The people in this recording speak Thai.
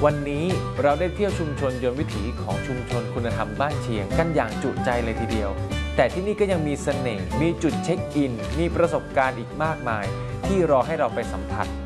วันนี้เราได้เที่ยวชุมชนยนต์วิถีของชุมชนคุณธรรมบ้านเชียงกันอย่างจุใจเลยทีเดียวแต่ที่นี่ก็ยังมีเสน่ห์มีจุดเช็คอินมีประสบการณ์อีกมากมายที่รอให้เราไปสัมผัส